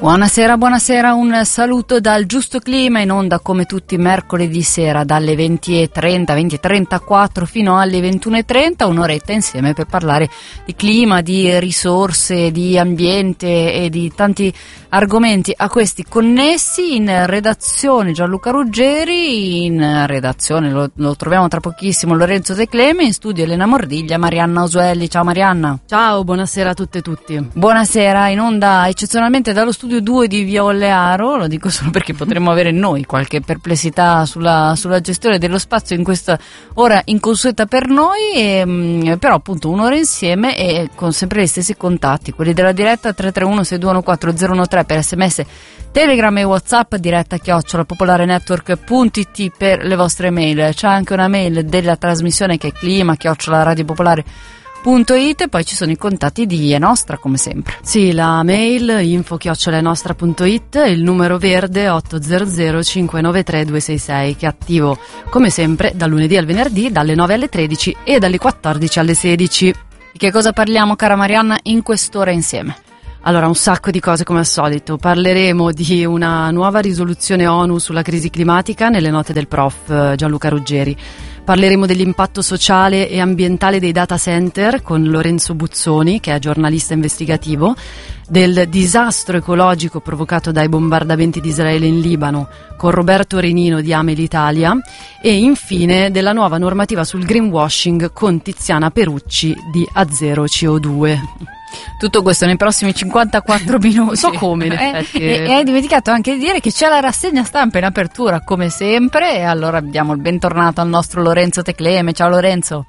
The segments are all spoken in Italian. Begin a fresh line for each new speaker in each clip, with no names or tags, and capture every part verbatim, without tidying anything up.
Buonasera, buonasera, un saluto dal Giusto Clima, in onda come tutti mercoledì sera dalle venti e trenta, venti e trentaquattro fino alle ventuno e trenta, un'oretta insieme per parlare di clima, di risorse, di ambiente e di tanti argomenti a questi connessi. In redazione Gianluca Ruggeri, in redazione lo, lo troviamo tra pochissimo Lorenzo Tecleme, in studio Elena Mordiglia, Marianna Osuelli. Ciao Marianna.
Ciao, buonasera a tutte e tutti.
Buonasera, in onda eccezionalmente dallo studio due di Via Ollearo, lo dico solo perché potremmo avere noi qualche perplessità sulla, sulla gestione dello spazio in questa ora inconsueta per noi, e, però appunto un'ora insieme e con sempre gli stessi contatti, quelli della diretta tre tre uno sei due uno quattro zero uno tre per sms, Telegram e WhatsApp, diretta chiocciola popolarenetwork punto it per le vostre mail. C'è anche una mail della trasmissione che è clima chiocciola radiopopolare punto it, e poi ci sono i contatti di Enostra come sempre.
Sì, la mail info chiocciola enostra punto it, il numero verde otto zero zero cinque nove tre due sei sei, che è attivo come sempre dal lunedì al venerdì dalle nove alle tredici e dalle quattordici alle sedici.
Di che cosa parliamo, cara Marianna, in quest'ora insieme?
Allora, un sacco di cose come al solito. Parleremo di una nuova risoluzione ONU sulla crisi climatica nelle note del prof Gianluca Ruggeri. Parleremo dell'impatto sociale e ambientale dei data center con Lorenzo Buzzoni, che è giornalista investigativo, del disastro ecologico provocato dai bombardamenti di Israele in Libano con Roberto Renino di Amel Italia, e infine della nuova normativa sul greenwashing con Tiziana Perucci di A Zero C O due.
Tutto questo nei prossimi cinquantaquattro minuti.
So come, in
effetti. E, e hai dimenticato anche di dire che c'è la rassegna stampa in apertura, come sempre, e allora diamo il bentornato al nostro Lorenzo Tecleme. Ciao Lorenzo.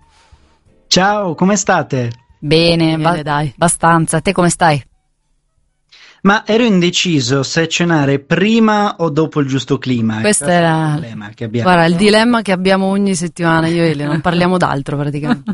Ciao, come state?
Bene, Bene ba- dai. Abbastanza. Te come stai?
Ma ero indeciso se cenare prima o dopo il Giusto Clima.
Questo è la...
il dilemma che abbiamo.
Guarda, il dilemma che abbiamo ogni settimana, io e Ele, non parliamo d'altro praticamente.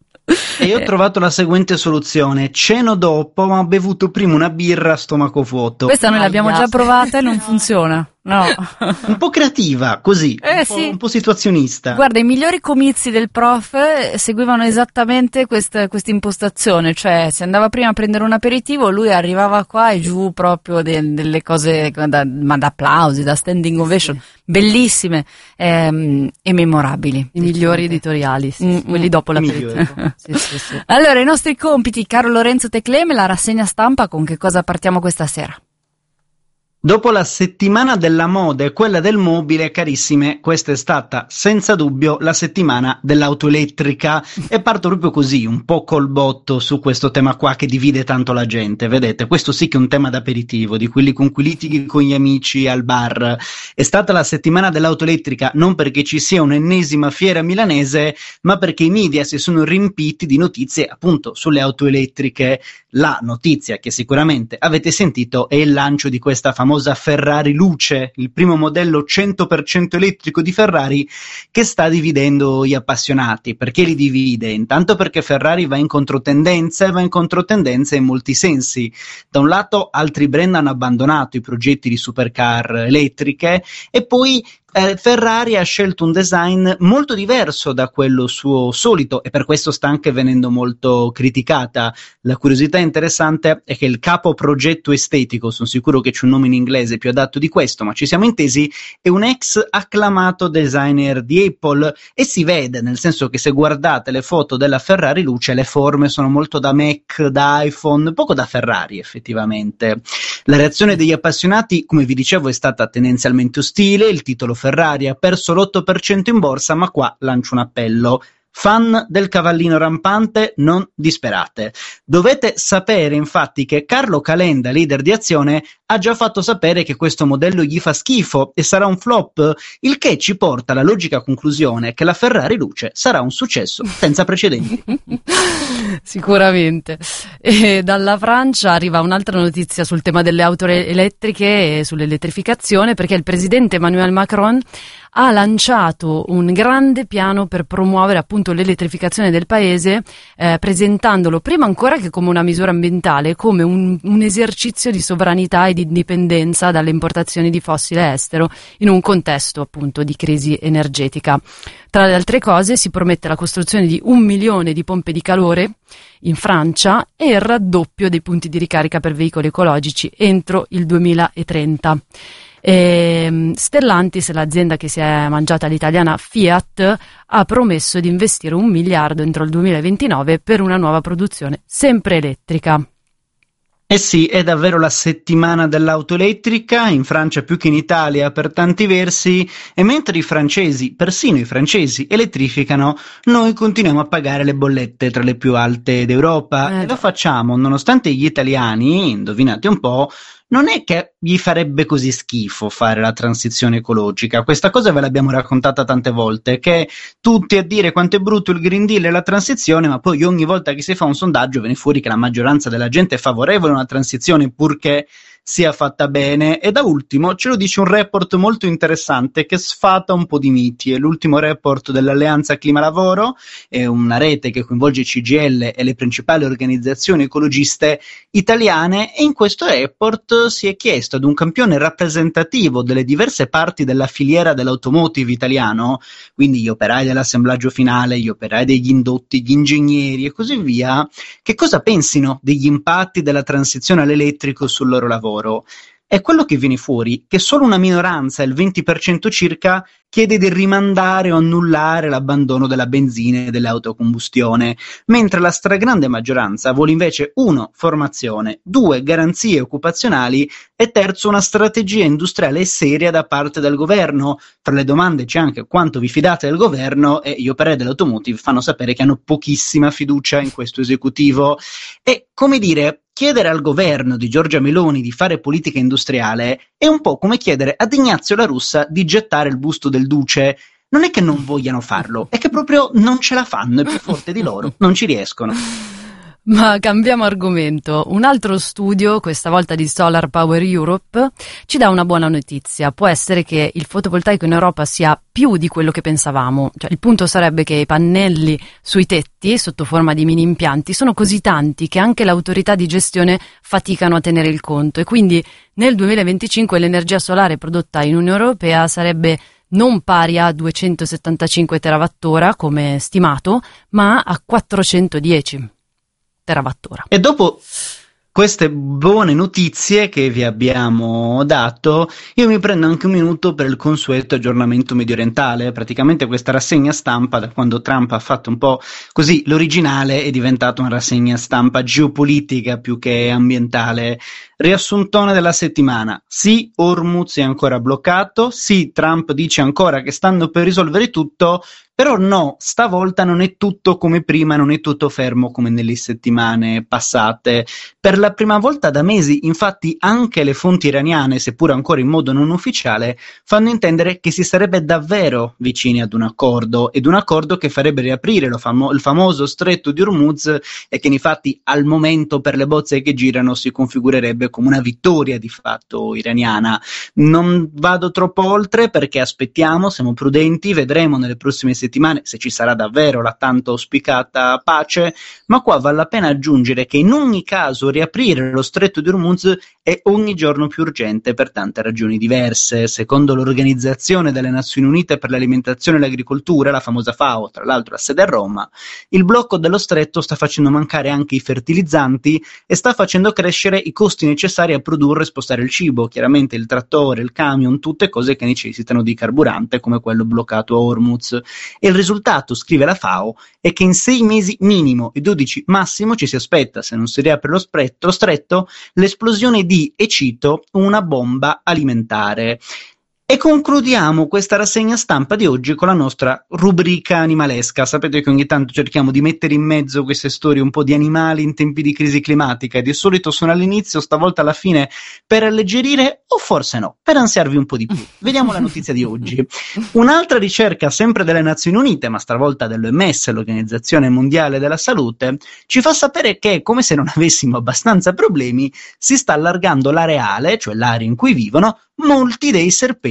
E io ho trovato la seguente soluzione: ceno dopo, ma ho bevuto prima una birra a stomaco vuoto.
Questa noi l'abbiamo già provata e non funziona. No.
Un po' creativa, così,
eh,
un,
sì.
po', un po' situazionista.
Guarda, i migliori comizi del prof seguivano esattamente questa questa impostazione, cioè si andava prima a prendere un aperitivo, lui arrivava qua e giù proprio de, delle cose, da, ma da applausi, da standing ovation, sì. Bellissime ehm, e memorabili.
I migliori editoriali, sì, mm, quelli dopo l'aperitivo. Sì, sì, sì.
Allora, i nostri compiti, caro Lorenzo Tecleme, la rassegna stampa, con che cosa partiamo questa sera?
Dopo la settimana della moda e quella del mobile, carissime, questa è stata senza dubbio la settimana dell'auto elettrica, e parto proprio così, un po' col botto su questo tema qua che divide tanto la gente. Vedete, questo sì che è un tema d'aperitivo, di quelli con cui litighi con gli amici al bar. È stata la settimana dell'auto elettrica non perché ci sia un'ennesima fiera milanese, ma perché i media si sono riempiti di notizie appunto sulle auto elettriche. La notizia che sicuramente avete sentito è il lancio di questa famosa Ferrari Luce, il primo modello cento per cento elettrico di Ferrari, che sta dividendo gli appassionati. Perché li divide? Intanto perché Ferrari va in controtendenza, e va in controtendenza in molti sensi. Da un lato altri brand hanno abbandonato i progetti di supercar elettriche, e poi Eh, Ferrari ha scelto un design molto diverso da quello suo solito, e per questo sta anche venendo molto criticata. La curiosità interessante è che il capo progetto estetico, sono sicuro che c'è un nome in inglese più adatto di questo, ma ci siamo intesi, è un ex acclamato designer di Apple, e si vede, nel senso che se guardate le foto della Ferrari Luce, le forme sono molto da Mac, da iPhone, poco da Ferrari effettivamente. La reazione degli appassionati, come vi dicevo, è stata tendenzialmente ostile. Il titolo Ferrari ha perso l'otto per cento in borsa, ma qua lancio un appello. Fan del cavallino rampante, non disperate. Dovete sapere infatti che Carlo Calenda, leader di Azione, ha già fatto sapere che questo modello gli fa schifo e sarà un flop, il che ci porta alla logica conclusione che la Ferrari Luce sarà un successo senza precedenti.
Sicuramente. E dalla Francia arriva un'altra notizia sul tema delle auto elettriche e sull'elettrificazione, perché il presidente Emmanuel Macron ha lanciato un grande piano per promuovere appunto l'elettrificazione del paese, eh, presentandolo prima ancora che come una misura ambientale, come un, un esercizio di sovranità e di indipendenza dalle importazioni di fossile estero in un contesto appunto di crisi energetica. Tra le altre cose si promette la costruzione di un milione di pompe di calore in Francia e il raddoppio dei punti di ricarica per veicoli ecologici entro il duemilatrenta. E Stellantis, l'azienda che si è mangiata l'italiana Fiat, ha promesso di investire un miliardo entro il duemilaventinove per una nuova produzione sempre elettrica.
Eh sì, è davvero la settimana dell'auto elettrica, in Francia più che in Italia per tanti versi, e mentre i francesi, persino i francesi, elettrificano, noi continuiamo a pagare le bollette tra le più alte d'Europa,
Eh,
e lo facciamo nonostante gli italiani, indovinate un po', non è che gli farebbe così schifo fare la transizione ecologica. Questa cosa ve l'abbiamo raccontata tante volte, che tutti a dire quanto è brutto il Green Deal e la transizione, ma poi ogni volta che si fa un sondaggio viene fuori che la maggioranza della gente è favorevole a una transizione purché sia fatta bene. E da ultimo ce lo dice un report molto interessante che sfata un po' di miti. È l'ultimo report dell'Alleanza Clima Lavoro, è una rete che coinvolge C G I L e le principali organizzazioni ecologiste italiane, e in questo report si è chiesto ad un campione rappresentativo delle diverse parti della filiera dell'automotive italiano, quindi gli operai dell'assemblaggio finale, gli operai degli indotti, gli ingegneri e così via, che cosa pensino degli impatti della transizione all'elettrico sul loro lavoro. E quello che viene fuori che solo una minoranza, il venti per cento circa, chiede di rimandare o annullare l'abbandono della benzina e dell'autocombustione, mentre la stragrande maggioranza vuole invece uno, formazione, due, garanzie occupazionali e terzo, una strategia industriale seria da parte del governo. Tra le domande c'è anche quanto vi fidate del governo, e gli operai dell'automotive fanno sapere che hanno pochissima fiducia in questo esecutivo. E, come dire, chiedere al governo di Giorgia Meloni di fare politica industriale è un po' come chiedere ad Ignazio La Russa di gettare il busto del duce. Non è che non vogliano farlo, è che proprio non ce la fanno, è più forte di loro, non ci riescono.
Ma cambiamo argomento. Un altro studio, questa volta di Solar Power Europe, ci dà una buona notizia. Può essere che il fotovoltaico in Europa sia più di quello che pensavamo. Cioè, il punto sarebbe che i pannelli sui tetti, sotto forma di mini impianti, sono così tanti che anche le autorità di gestione faticano a tenere il conto, e quindi nel duemilaventicinque l'energia solare prodotta in Unione Europea sarebbe non pari a duecentosettantacinque terawattora come stimato, ma a quattrocentodieci terawattora.
E dopo queste buone notizie che vi abbiamo dato, io mi prendo anche un minuto per il consueto aggiornamento mediorientale. Praticamente questa rassegna stampa, da quando Trump ha fatto un po' così l'originale, è diventata una rassegna stampa geopolitica più che ambientale. Riassuntone della settimana: sì, Hormuz è ancora bloccato, sì, Trump dice ancora che stanno per risolvere tutto, però no, stavolta non è tutto come prima, non è tutto fermo come nelle settimane passate. Per la prima volta da mesi, infatti, anche le fonti iraniane, seppur ancora in modo non ufficiale, fanno intendere che si sarebbe davvero vicini ad un accordo, ed un accordo che farebbe riaprire lo famo- il famoso stretto di Hormuz, e che infatti al momento per le bozze che girano si configurerebbe come una vittoria di fatto iraniana. Non vado troppo oltre perché aspettiamo, siamo prudenti, vedremo nelle prossime settimane se ci sarà davvero la tanto auspicata pace, ma qua vale la pena aggiungere che in ogni caso riaprire lo stretto di Hormuz è ogni giorno più urgente per tante ragioni diverse. Secondo l'Organizzazione delle Nazioni Unite per l'Alimentazione e l'Agricoltura, la famosa FAO, tra l'altro la sede a Roma, il blocco dello stretto sta facendo mancare anche i fertilizzanti e sta facendo crescere i costi necessari a produrre e spostare il cibo. Chiaramente il trattore, il camion, tutte cose che necessitano di carburante come quello bloccato a Hormuz. E il risultato, scrive la FAO, è che in sei mesi minimo e dodici massimo ci si aspetta, se non si riapre lo, spretto, lo stretto, l'esplosione di, e cito, una bomba alimentare. E concludiamo questa rassegna stampa di oggi con la nostra rubrica animalesca. Sapete che ogni tanto cerchiamo di mettere in mezzo queste storie un po' di animali in tempi di crisi climatica, e di solito sono all'inizio, stavolta alla fine, per alleggerire, o forse no, per ansiarvi un po' di più. Vediamo la notizia di oggi. Un'altra ricerca, sempre delle Nazioni Unite, ma stavolta dell'O M S, l'Organizzazione Mondiale della Salute, ci fa sapere che, come se non avessimo abbastanza problemi, si sta allargando l'areale, cioè l'area in cui vivono, molti dei serpenti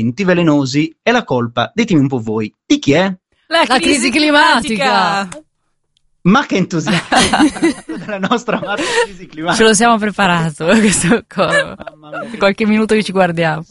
inquinamenti velenosi e la colpa, ditemi un po' voi, di chi è?
La,
La crisi climatica!
Ma che entusiasmo della nostra amata crisi climatica.
Ce lo siamo preparato questo coro.
Mamma mia,
Qualche minuto che ci guardiamo.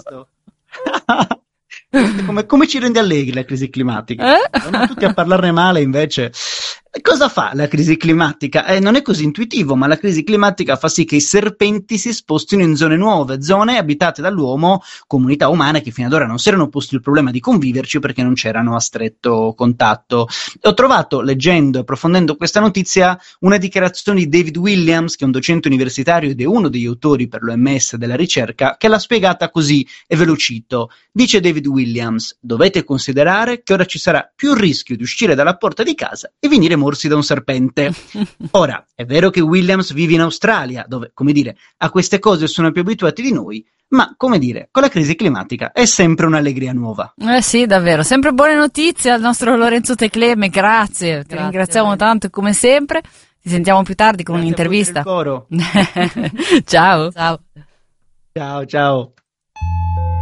come, come ci rende allegri la crisi climatica?
Eh?
Vanno tutti a parlarne male, invece. Cosa fa la crisi climatica? Eh, non è così intuitivo, ma la crisi climatica fa sì che i serpenti si spostino in zone nuove, zone abitate dall'uomo, comunità umane che fino ad ora non si erano posti il problema di conviverci perché non c'erano a stretto contatto. Ho trovato, leggendo e approfondendo questa notizia, una dichiarazione di David Williams, che è un docente universitario ed è uno degli autori per l'O M S della ricerca, che l'ha spiegata così, e ve lo cito. Dice David Williams: dovete considerare che ora ci sarà più rischio di uscire dalla porta di casa e venire morsi da un serpente. Ora, è vero che Williams vive in Australia, dove, come dire, a queste cose sono più abituati di noi, ma, come dire, con la crisi climatica è sempre un'allegria nuova.
Eh sì, davvero, sempre buone notizie al nostro Lorenzo Tecleme, grazie,
Grazie,
ti ringraziamo
bene.
tanto come sempre, ti sentiamo più tardi con
Grazie a voi per
un'intervista.
il coro.
Ciao.
Ciao.
Ciao, ciao.